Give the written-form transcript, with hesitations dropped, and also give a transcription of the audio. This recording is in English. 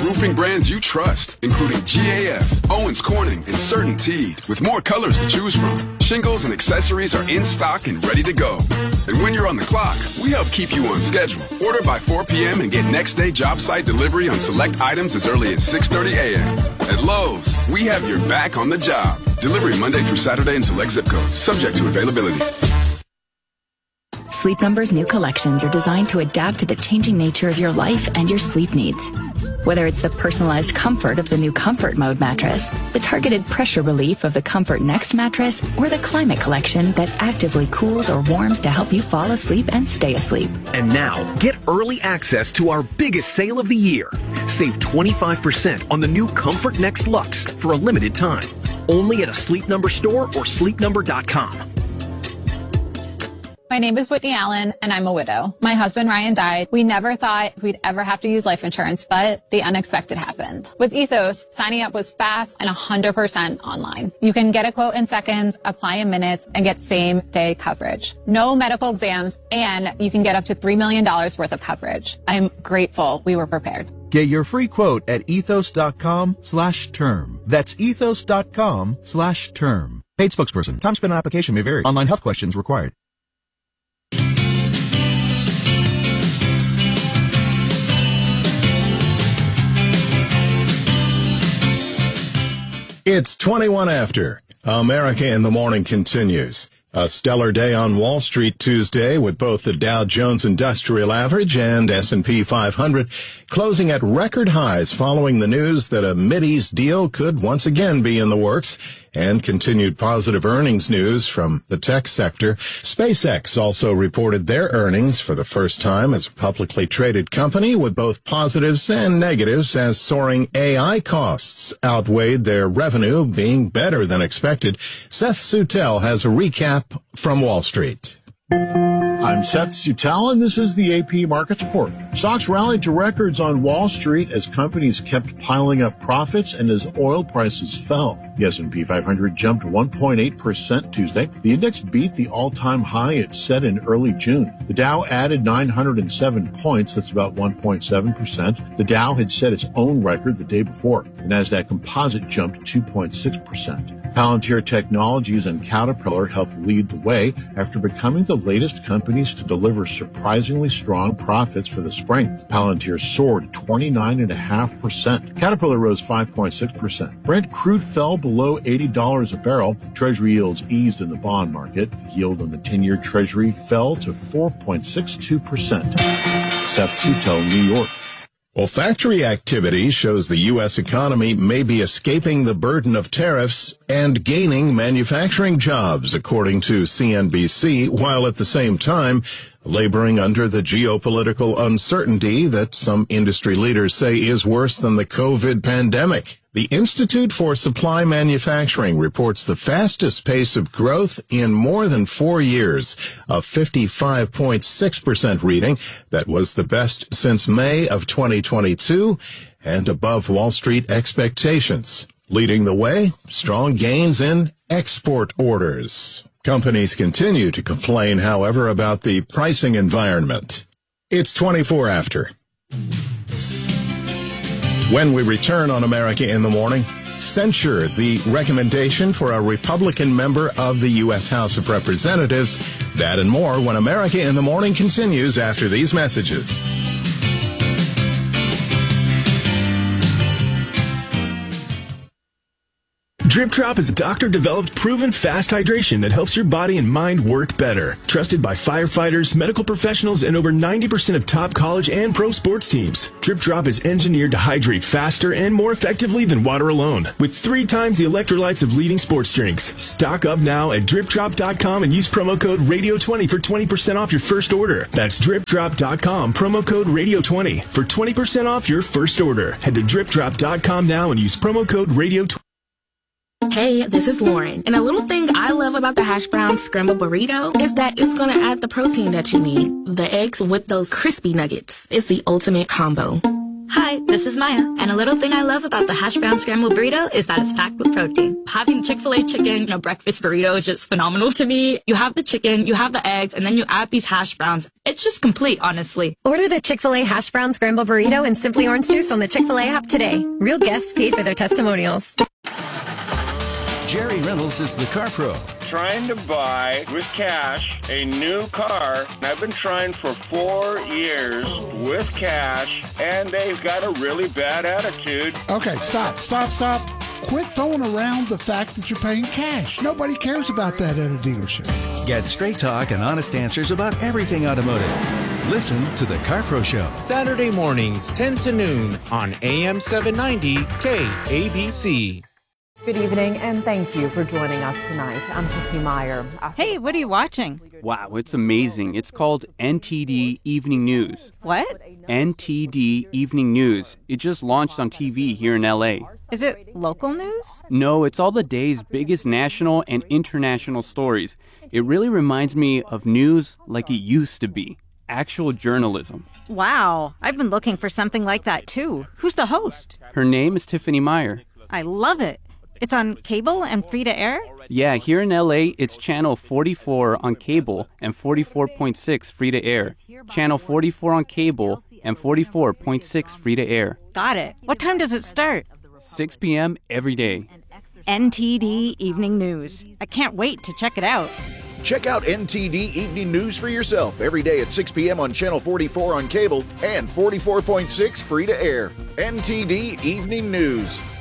roofing brands you trust, including GAF, Owens Corning, and CertainTeed, with more colors to choose from. Shingles and accessories are in stock and ready to go. And when you're on the clock, we help keep you on schedule. Order by 4 p.m. and get next day job site delivery on select items as early as 6:30 a.m. At Lowe's, we have your back on the job. Delivery Monday through Saturday in select zip codes, subject to availability. Sleep Number's new collections are designed to adapt to the changing nature of your life and your sleep needs. Whether it's the personalized comfort of the new Comfort Mode mattress, the targeted pressure relief of the Comfort Next mattress, or the Climate Collection that actively cools or warms to help you fall asleep and stay asleep. And now, get early access to our biggest sale of the year. Save 25% on the new Comfort Next Luxe for a limited time. Only at a Sleep Number store or sleepnumber.com. My name is Whitney Allen, and I'm a widow. My husband, Ryan, died. We never thought we'd ever have to use life insurance, but the unexpected happened. With Ethos, signing up was fast and 100% online. You can get a quote in seconds, apply in minutes, and get same-day coverage. No medical exams, and you can get up to $3 million worth of coverage. I'm grateful we were prepared. Get your free quote at ethos.com/term. That's ethos.com/term. Paid spokesperson. Time spent on application may vary. Online health questions required. It's 21 after. America in the Morning continues. A stellar day on Wall Street Tuesday with both the Dow Jones Industrial Average and S&P 500 closing at record highs following the news that a Mideast deal could once again be in the works and continued positive earnings news from the tech sector. SpaceX also reported their earnings for the first time as a publicly traded company with both positives and negatives as soaring AI costs outweighed their revenue being better than expected. Seth Sutel has a recap from Wall Street. I'm Seth Sutel, and this is the AP Markets Report. Stocks rallied to records on Wall Street as companies kept piling up profits and as oil prices fell. The S&P 500 jumped 1.8% Tuesday. The index beat the all-time high it set in early June. The Dow added 907 points. That's about 1.7%. The Dow had set its own record the day before. The Nasdaq Composite jumped 2.6%. Palantir Technologies and Caterpillar helped lead the way after becoming the latest companies to deliver surprisingly strong profits for the spring. Palantir soared 29.5%. Caterpillar rose 5.6%. Brent crude fell below $80 a barrel. Treasury yields eased in the bond market. The yield on the 10-year Treasury fell to 4.62%. Seth Sutel, New York. Well, factory activity shows the U.S. economy may be escaping the burden of tariffs and gaining manufacturing jobs, according to CNBC, while at the same time laboring under the geopolitical uncertainty that some industry leaders say is worse than the COVID pandemic. The Institute for Supply Manufacturing reports the fastest pace of growth in more than 4 years, a 55.6% reading that was the best since May of 2022 and above Wall Street expectations. Leading the way, strong gains in export orders. Companies continue to complain, however, about the pricing environment. It's 24 after. When we return on America in the Morning, censure the recommendation for a Republican member of the U.S. House of Representatives. That and more when America in the Morning continues after these messages. Drip Drop is a doctor-developed, proven fast hydration that helps your body and mind work better. Trusted by firefighters, medical professionals, and over 90% of top college and pro sports teams. Drip Drop is engineered to hydrate faster and more effectively than water alone, with 3 times the electrolytes of leading sports drinks. Stock up now at DripDrop.com and use promo code Radio20 for 20% off your first order. That's DripDrop.com, promo code Radio20 for 20% off your first order. Head to DripDrop.com now and use promo code Radio20. Hey, this is Lauren, and a little thing I love about the Hash Brown Scramble Burrito is that it's going to add the protein that you need. The eggs with those crispy nuggets. It's the ultimate combo. Hi, this is Maya, and a little thing I love about the hash brown scrambled burrito is that it's packed with protein. Having Chick-fil-A chicken in a breakfast burrito is just phenomenal to me. You have the chicken, you have the eggs, and then you add these hash browns. It's just complete, honestly. Order the Chick-fil-A hash brown scrambled burrito and Simply Orange Juice on the Chick-fil-A app today. Real guests paid for their testimonials. Jerry Reynolds is the car pro. Trying to buy with cash a new car. I've been trying for 4 years with cash, and they've got a really bad attitude. Okay, stop. Quit throwing around the fact that you're paying cash. Nobody cares about that at a dealership. Get straight talk and honest answers about everything automotive. Listen to the Car Pro Show. Saturday mornings, 10 to noon on AM 790 KABC. Good evening, and thank you for joining us tonight. I'm Tiffany Meyer. Hey, what are you watching? Wow, it's amazing. It's called NTD Evening News. What? NTD Evening News. It just launched on TV here in LA. Is it local news? No, it's all the day's biggest national and international stories. It really reminds me of news like it used to be. Actual journalism. Wow, I've been looking for something like that too. Who's the host? Her name is Tiffany Meyer. I love it. It's on cable and free to air? Yeah, here in LA, it's channel 44 on cable and 44.6 free to air. Channel 44 on cable and 44.6 free to air. Got it. What time does it start? 6 p.m. every day. NTD Evening News. I can't wait to check it out. Check out NTD Evening News for yourself every day at 6 p.m. on Channel 44 on cable and 44.6 free to air. NTD Evening News.